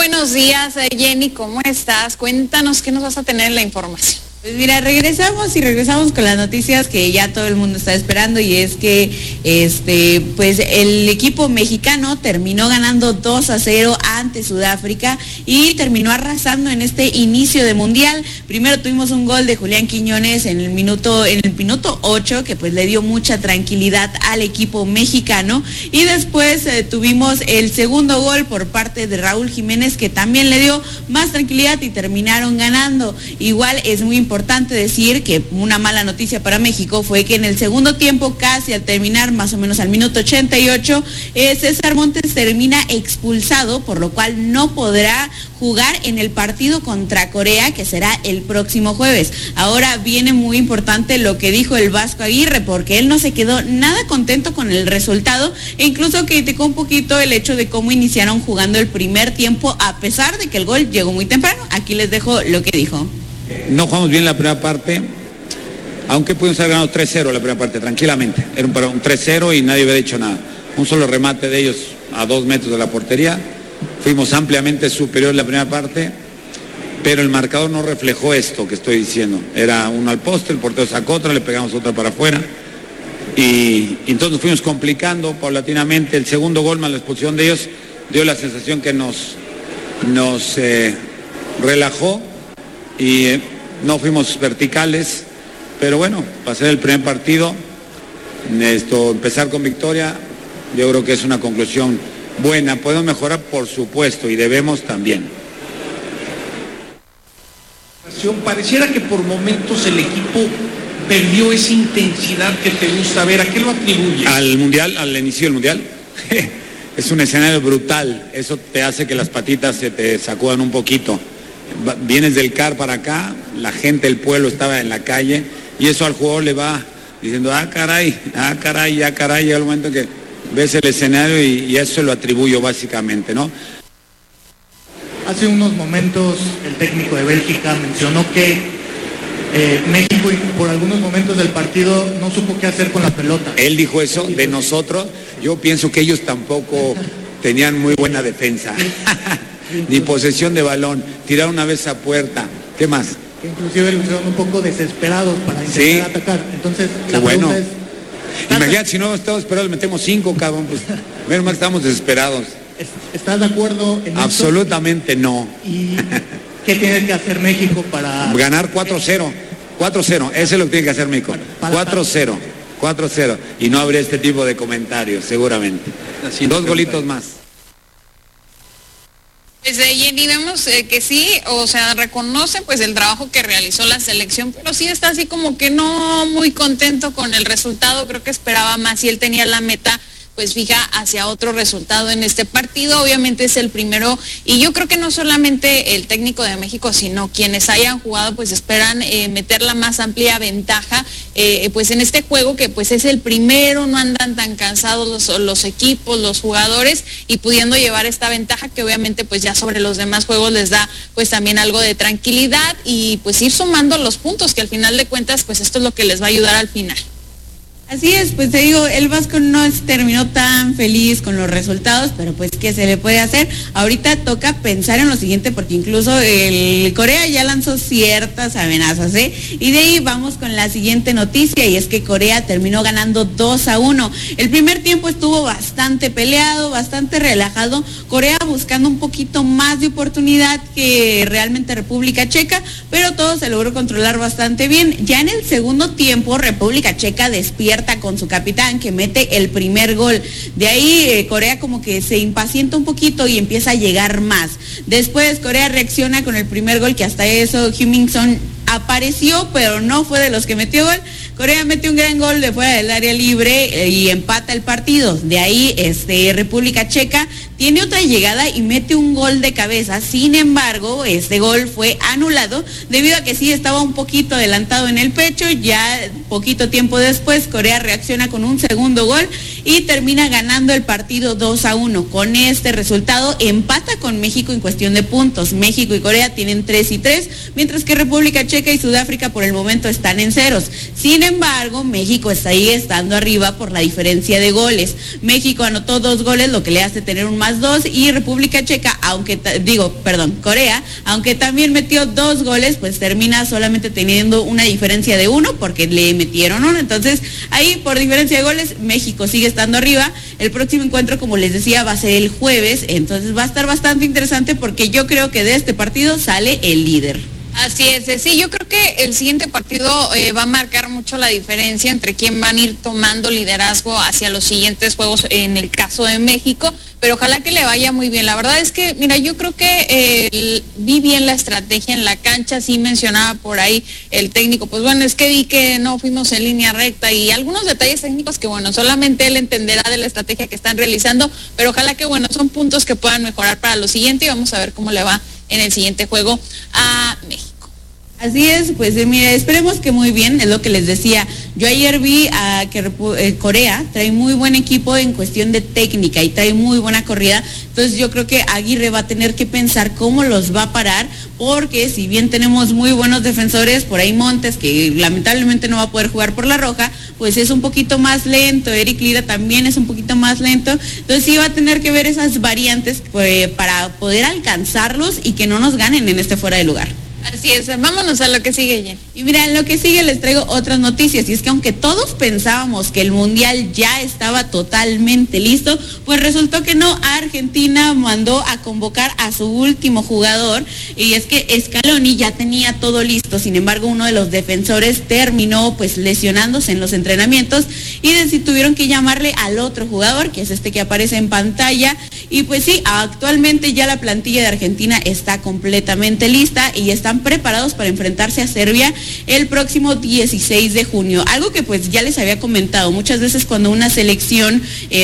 buenos días, Jenny, ¿cómo estás? Cuéntanos qué nos vas a tener en la información. Pues mira, regresamos con las noticias que ya todo el mundo está esperando, y es que pues el equipo mexicano terminó ganando 2-0 ante Sudáfrica y terminó arrasando en este inicio de mundial. Primero tuvimos un gol de Julián Quiñones en el minuto 8, que pues le dio mucha tranquilidad al equipo mexicano, y después tuvimos el segundo gol por parte de Raúl Jiménez, que también le dio más tranquilidad y terminaron ganando. Igual es muy importante decir que una mala noticia para México fue que en el segundo tiempo, casi al terminar, más o menos al minuto 88, César Montes termina expulsado, por lo cual no podrá jugar en el partido contra Corea, que será el próximo jueves. Ahora viene muy importante lo que dijo el Vasco Aguirre, porque él no se quedó nada contento con el resultado e incluso criticó un poquito el hecho de cómo iniciaron jugando el primer tiempo, a pesar de que el gol llegó muy temprano. Aquí les dejo lo que dijo. No jugamos bien la primera parte, aunque pudimos haber ganado 3-0 la primera parte, tranquilamente. Era un 3-0 y nadie había dicho nada. Un solo remate de ellos a 2 metros de la portería. Fuimos ampliamente superiores la primera parte, pero el marcador no reflejó esto que estoy diciendo. Era uno al poste, el portero sacó otra, le pegamos otra para afuera. Y entonces nos fuimos complicando paulatinamente. El segundo gol más la expulsión de ellos dio la sensación que nos relajó. Y no fuimos verticales, pero bueno, pasar el primer partido, empezar con victoria, yo creo que es una conclusión buena. Podemos mejorar, por supuesto, y debemos también. Pareciera que por momentos el equipo perdió esa intensidad que te gusta ver. ¿A qué lo atribuyes? Al mundial, al inicio del mundial. Es un escenario brutal, eso te hace que las patitas se te sacudan un poquito. Vienes del CAR para acá, la gente del pueblo estaba en la calle, y eso al jugador le va diciendo, caray, llega el momento que ves el escenario, y eso se lo atribuyo básicamente, ¿no? Hace unos momentos el técnico de Bélgica mencionó que México por algunos momentos del partido no supo qué hacer con la pelota. Él dijo eso de nosotros. Yo pienso que ellos tampoco tenían muy buena defensa. Ni posesión de balón, tirar una vez a puerta. ¿Qué más? Que inclusive lo hicieron un poco desesperados para intentar atacar. Entonces, la bueno. pregunta es... Imagínate, si no estamos esperados, metemos 5, cabrón. Pues, menos mal que estamos desesperados. ¿Estás de acuerdo en Absolutamente esto? No. ¿Y qué tiene que hacer México para...? Ganar 4-0. 4-0, eso es lo que tiene que hacer México. 4-0. Y no habría este tipo de comentarios, seguramente. 2 golitos más. Desde Jenny vemos que sí, o sea, reconoce pues el trabajo que realizó la selección, pero sí está así como que no muy contento con el resultado. Creo que esperaba más, y él tenía la meta pues fija hacia otro resultado en este partido. Obviamente es el primero, y yo creo que no solamente el técnico de México, sino quienes hayan jugado pues esperan meter la más amplia ventaja pues en este juego, que pues es el primero, no andan tan cansados los equipos, los jugadores, y pudiendo llevar esta ventaja que obviamente pues ya sobre los demás juegos les da pues también algo de tranquilidad, y pues ir sumando los puntos, que al final de cuentas pues esto es lo que les va a ayudar al final. Así es, pues te digo, el Vasco no terminó tan feliz con los resultados, pero pues ¿qué se le puede hacer? Ahorita toca pensar en lo siguiente, porque incluso el Corea ya lanzó ciertas amenazas, y de ahí vamos con la siguiente noticia, y es que Corea terminó ganando 2-1. El primer tiempo estuvo bastante peleado, bastante relajado, Corea buscando un poquito más de oportunidad que realmente República Checa, pero todo se logró controlar bastante bien. Ya en el segundo tiempo, República Checa despierta con su capitán, que mete el primer gol. De ahí Corea como que se impacienta un poquito y empieza a llegar más. Después Corea reacciona con el primer gol, que hasta eso Heung-min Son apareció, pero no fue de los que metió gol. Corea mete un gran gol de fuera del área libre y empata el partido. De ahí República Checa tiene otra llegada y mete un gol de cabeza. Sin embargo, este gol fue anulado debido a que sí estaba un poquito adelantado en el pecho. Ya poquito tiempo después Corea reacciona con un segundo gol y termina ganando el partido 2-1. Con este resultado empata con México en cuestión de puntos. México y Corea tienen 3-3, mientras que República Checa y Sudáfrica por el momento están en ceros. Sin embargo, México está ahí estando arriba por la diferencia de goles. México anotó 2 goles, lo que le hace tener un +2, y República Checa, Corea, aunque también metió 2 goles, pues termina solamente teniendo una diferencia de 1 porque le metieron 1. Entonces, ahí por diferencia de goles, México sigue estando arriba. El próximo encuentro, como les decía, va a ser el jueves, entonces va a estar bastante interesante porque yo creo que de este partido sale el líder. Así es, sí, yo creo que el siguiente partido va a marcar mucho la diferencia entre quién van a ir tomando liderazgo hacia los siguientes juegos en el caso de México, pero ojalá que le vaya muy bien. La verdad es que, mira, yo creo que vi bien la estrategia en la cancha, sí mencionaba por ahí el técnico, pues bueno, es que vi que no fuimos en línea recta y algunos detalles técnicos que, bueno, solamente él entenderá de la estrategia que están realizando, pero ojalá que, bueno, son puntos que puedan mejorar para lo siguiente y vamos a ver cómo le va en el siguiente juego a México. Así es, pues mira, esperemos que muy bien, es lo que les decía. Yo ayer vi que Corea trae muy buen equipo en cuestión de técnica y trae muy buena corrida, entonces yo creo que Aguirre va a tener que pensar cómo los va a parar, porque si bien tenemos muy buenos defensores, por ahí Montes, que lamentablemente no va a poder jugar por la roja, pues es un poquito más lento, Eric Lira también es un poquito más lento, entonces sí va a tener que ver esas variantes para poder alcanzarlos y que no nos ganen en este fuera de lugar. Así es, vámonos a lo que sigue, Jenny. Y mira, en lo que sigue les traigo otras noticias, y es que aunque todos pensábamos que el Mundial ya estaba totalmente listo, pues resultó que no. Argentina mandó a convocar a su último jugador, y es que Scaloni ya tenía todo listo, sin embargo uno de los defensores terminó pues lesionándose en los entrenamientos, y tuvieron que llamarle al otro jugador, que es este que aparece en pantalla, y pues sí, actualmente ya la plantilla de Argentina está completamente lista, y están preparados para enfrentarse a Serbia el próximo 16 de junio. Algo que pues ya les había comentado, muchas veces cuando una selección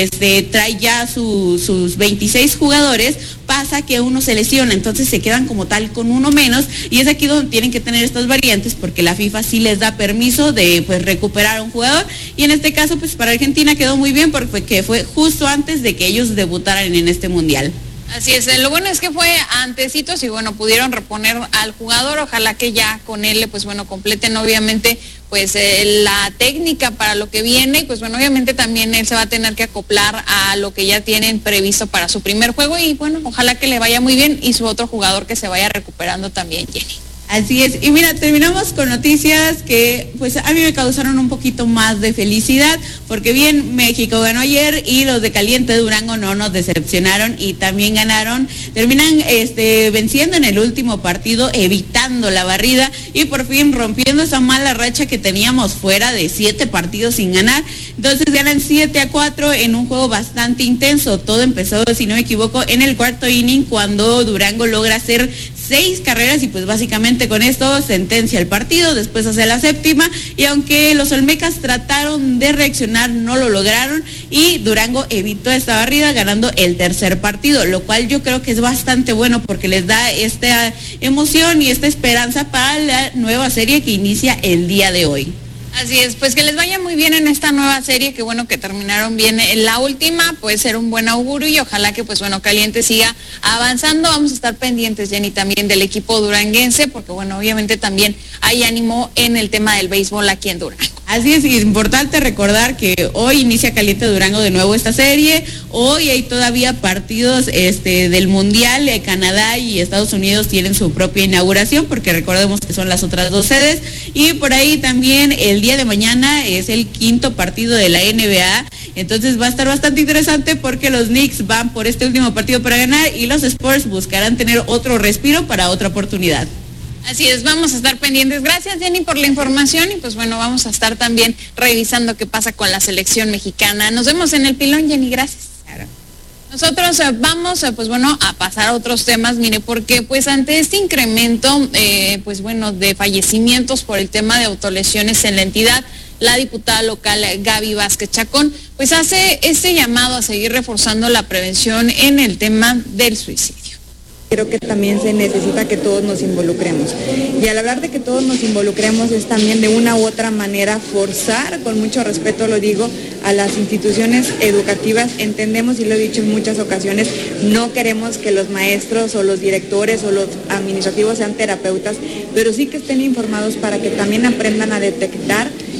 trae ya sus 26 jugadores, pasa que uno se lesiona, entonces se quedan como tal con uno menos, y es aquí donde tienen que tener estas variantes, porque la FIFA sí les da permiso de pues recuperar a un jugador, y en este caso pues para Argentina quedó muy bien porque fue justo antes de que ellos debutaran en este Mundial. Así es, lo bueno es que fue antecitos y bueno, pudieron reponer al jugador, ojalá que ya con él, pues bueno, completen obviamente pues la técnica para lo que viene, y pues bueno, obviamente también él se va a tener que acoplar a lo que ya tienen previsto para su primer juego, y bueno, ojalá que le vaya muy bien, y su otro jugador que se vaya recuperando también, Jenny. Así es, y mira, terminamos con noticias que pues a mí me causaron un poquito más de felicidad, porque bien, México ganó ayer y los de Caliente Durango no nos decepcionaron y también ganaron, terminan venciendo en el último partido, evitando la barrida y por fin rompiendo esa mala racha que teníamos fuera de 7 partidos sin ganar. Entonces ganan 7-4 en un juego bastante intenso. Todo empezó, si no me equivoco, en el cuarto inning, cuando Durango logra hacer 6 carreras y pues básicamente con esto sentencia el partido. Después hace la séptima, y aunque los olmecas trataron de reaccionar, no lo lograron, y Durango evitó esta barrida ganando el tercer partido, lo cual yo creo que es bastante bueno porque les da esta emoción y esta esperanza para la nueva serie que inicia el día de hoy. Así es, pues que les vaya muy bien en esta nueva serie, que bueno que terminaron bien en la última, puede ser un buen augurio, y ojalá que pues bueno, Caliente siga avanzando. Vamos a estar pendientes, Jenny, también del equipo duranguense, porque bueno, obviamente también hay ánimo en el tema del béisbol aquí en Durango. Así es, y es importante recordar que hoy inicia Caliente Durango de nuevo esta serie. Hoy hay todavía partidos del Mundial. Canadá y Estados Unidos tienen su propia inauguración, porque recordemos que son las otras 2 sedes, y por ahí también el día de mañana es el 5º partido de la NBA, entonces va a estar bastante interesante porque los Knicks van por este último partido para ganar y los Spurs buscarán tener otro respiro para otra oportunidad. Así es, vamos a estar pendientes. Gracias, Jenny, por la información, y pues bueno, vamos a estar también revisando qué pasa con la selección mexicana. Nos vemos en el pilón, Jenny, gracias. Claro. Nosotros vamos pues bueno, a pasar a otros temas, mire, porque pues ante este incremento pues bueno, de fallecimientos por el tema de autolesiones en la entidad, la diputada local Gaby Vázquez Chacón pues hace este llamado a seguir reforzando la prevención en el tema del suicidio. Creo que también se necesita que todos nos involucremos. Y al hablar de que todos nos involucremos es también de una u otra manera forzar, con mucho respeto lo digo, a las instituciones educativas. Entendemos, y lo he dicho en muchas ocasiones, no queremos que los maestros o los directores o los administrativos sean terapeutas, pero sí que estén informados para que también aprendan a detectar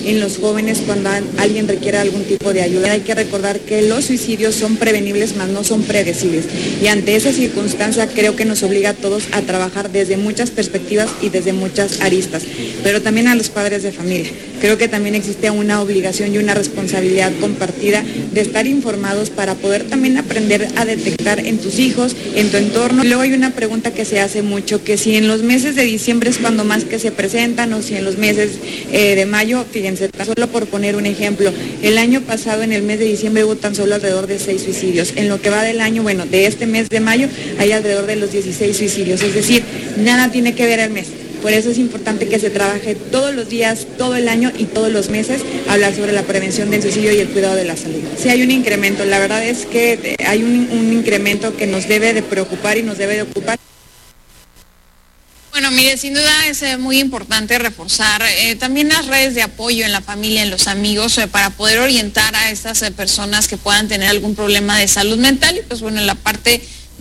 en los jóvenes cuando alguien requiere algún tipo de ayuda. Hay que recordar que los suicidios son prevenibles, mas no son predecibles. Y ante esa circunstancia creo que nos obliga a todos a trabajar desde muchas perspectivas y desde muchas aristas, pero también a los padres de familia. Creo que también existe una obligación y una responsabilidad compartida de estar informados para poder también aprender a detectar en tus hijos, en tu entorno. Luego hay una pregunta que se hace mucho, que si en los meses de diciembre es cuando más que se presentan o si en los meses de mayo, fíjense, tan solo por poner un ejemplo, el año pasado en el mes de diciembre hubo tan solo alrededor de 6 suicidios. En lo que va del año, bueno, de este mes de mayo hay alrededor de los 16 suicidios, es decir, nada tiene que ver el mes. Por eso es importante que se trabaje todos los días, todo el año y todos los meses, hablar sobre la prevención del suicidio y el cuidado de la salud. Sí hay un incremento, la verdad es que hay un incremento que nos debe de preocupar y nos debe de ocupar. Bueno, mire, sin duda es muy importante reforzar también las redes de apoyo en la familia, en los amigos, para poder orientar a estas personas que puedan tener algún problema de salud mental y pues bueno, en la parte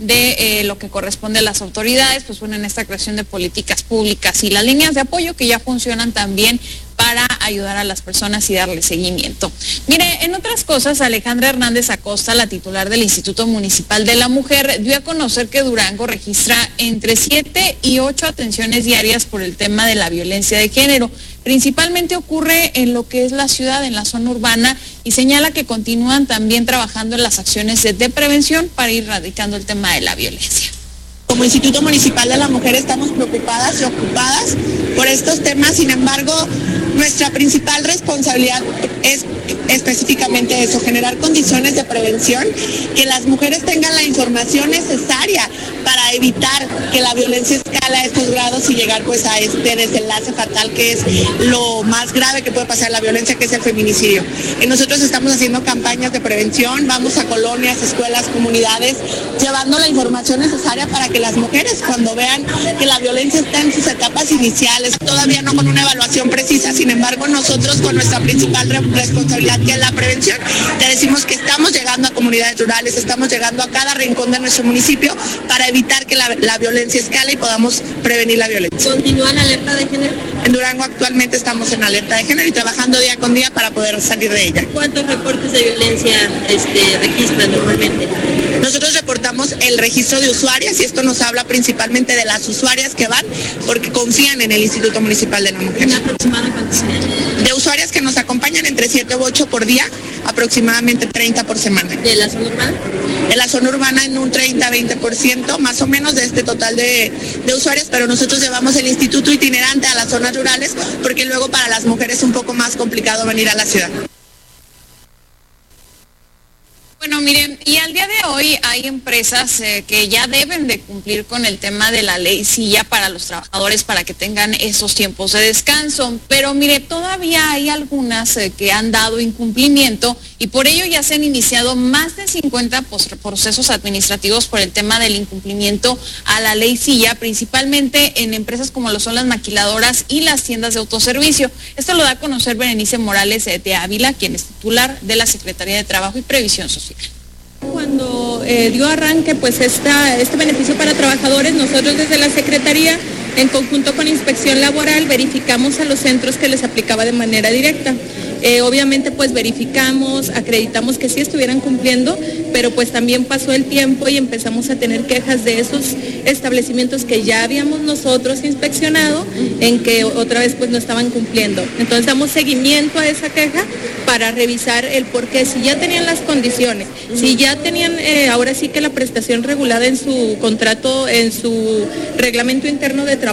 de lo que corresponde a las autoridades, pues bueno, en esta creación de políticas públicas y las líneas de apoyo que ya funcionan también para ayudar a las personas y darle seguimiento. Mire, en otras cosas, Alejandra Hernández Acosta, la titular del Instituto Municipal de la Mujer, dio a conocer que Durango registra entre 7 y 8 atenciones diarias por el tema de la violencia de género. Principalmente ocurre en lo que es la ciudad, en la zona urbana, y señala que continúan también trabajando en las acciones de prevención para ir erradicando el tema de la violencia. Como Instituto Municipal de la Mujer estamos preocupadas y ocupadas por estos temas, sin embargo, nuestra principal responsabilidad es específicamente eso, generar condiciones de prevención, que las mujeres tengan la información necesaria para evitar que la violencia escale a estos grados y llegar pues a este desenlace fatal que es lo más grave que puede pasar en la violencia, que es el feminicidio. Y nosotros estamos haciendo campañas de prevención, vamos a colonias, escuelas, comunidades, llevando la información necesaria para que las mujeres, cuando vean que la violencia está en sus etapas iniciales, todavía no con una evaluación precisa, sin embargo nosotros con nuestra principal responsabilidad, que es la prevención, te decimos que estamos llegando a comunidades rurales, estamos llegando a cada rincón de nuestro municipio para evitar que la violencia escale y podamos prevenir la violencia. ¿Continúan alerta de género? En Durango actualmente estamos en alerta de género y trabajando día con día para poder salir de ella. ¿Cuántos reportes de violencia registran normalmente? Nosotros reportamos el registro de usuarias y esto nos habla principalmente de las usuarias que van porque confían en el Instituto Municipal de la Mujer. ¿Aproximadamente cuántos serían? De usuarias que nos acompañan entre 7 u 8 por día, aproximadamente 30 por semana. ¿De la zona urbana? En la zona urbana en un 30-20% más o menos de este total de usuarias, pero nosotros llevamos el instituto itinerante a las zonas rurales porque luego para las mujeres es un poco más complicado venir a la ciudad. Bueno, miren, y al día de hoy hay empresas que ya deben de cumplir con el tema de la ley silla para los trabajadores para que tengan esos tiempos de descanso, pero mire, todavía hay algunas que han dado incumplimiento y por ello ya se han iniciado más de 50 procesos administrativos por el tema del incumplimiento a la ley silla, principalmente en empresas como lo son las maquiladoras y las tiendas de autoservicio. Esto lo da a conocer Berenice Morales de Ávila, quien es titular de la Secretaría de Trabajo y Previsión Social. Cuando dio arranque pues este beneficio para trabajadores, nosotros desde la Secretaría, en conjunto con Inspección Laboral, verificamos a los centros que les aplicaba de manera directa. Obviamente pues verificamos, acreditamos que sí estuvieran cumpliendo, pero pues también pasó el tiempo y empezamos a tener quejas de esos establecimientos que ya habíamos nosotros inspeccionado, en que otra vez pues no estaban cumpliendo. Entonces damos seguimiento a esa queja para revisar el por qué, si ya tenían las condiciones, si ya tenían ahora sí que la prestación regulada en su contrato, en su reglamento interno de trabajo.